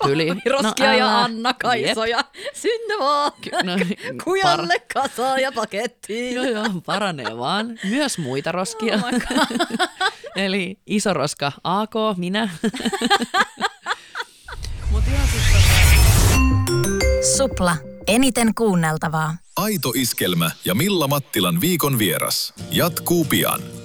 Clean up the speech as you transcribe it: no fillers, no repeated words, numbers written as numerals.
Roskia ja Anna-Kaisoja. Sinne vaan. Kujalle kasaa ja pakettiin. Joo, paranee vaan. Myös muita roskia. Eli iso roska AK, minä. Supla. Eniten kuunneltavaa. Aito iskelmä ja Milla Mattilan viikon vieras jatkuu pian.